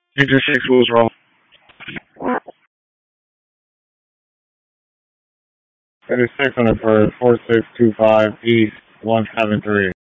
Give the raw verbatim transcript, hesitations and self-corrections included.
Major six rules roll. That is six hundred for four six two five East one seven three.